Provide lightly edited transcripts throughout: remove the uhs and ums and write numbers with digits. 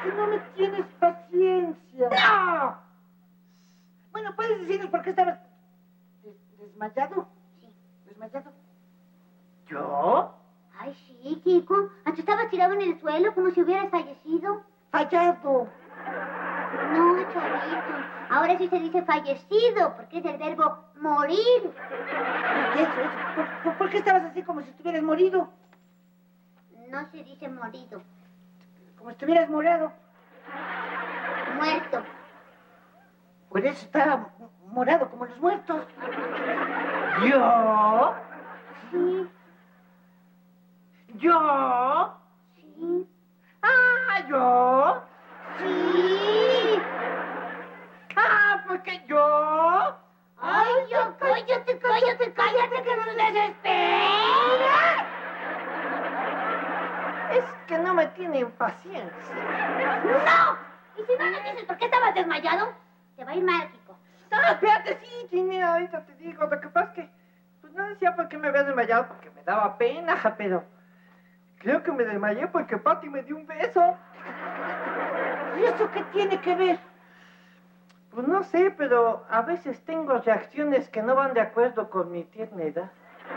que no me tienes paciencia. ¡No! Bueno, ¿puedes decirnos por qué estabas desmayado? Sí. ¿Desmayado? ¿Yo? Ay, sí, Kiko. Antes estabas tirado en el suelo como si hubieras fallecido. Fallado. No, chavito. Ahora sí se dice fallecido, porque es el verbo morir. ¿Por qué estabas así como si estuvieras morido? No se dice morido. Como si estuvieras morado. Muerto. Por eso estaba morado como los muertos. ¿Yo? Sí, ¿Yo? sí, ¡Ah, yo! sí. ¡Ah, porque yo! Ay, yo, cállate, cállate, cállate, que nos desesperas. Es que no me tienen paciencia. ¡No! Y si no nos dices por qué estabas desmayado, te va a ir mal, Kiko. No, espérate, sí, Ginny, ahorita te digo. Lo que pasa es que, pues no decía por qué me había desmayado, porque me daba pena, pero creo que me desmayé porque Patty me dio un beso. ¿Y eso qué tiene que ver? Pues no sé, pero a veces tengo reacciones que no van de acuerdo con mi tierna edad.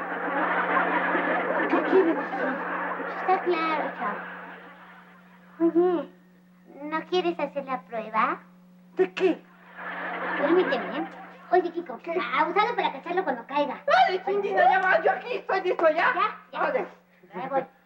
¿Qué quiere decir? Está claro, chavo. Oye, ¿no quieres hacer la prueba? ¿De qué? Permíteme, ¿eh? Oye, Kiko, ¿Qué? usarlo para cacharlo cuando caiga. Dale, Ginny, ya va, yo aquí estoy listo, ¿ya? Ya. Vale. Ahí voy.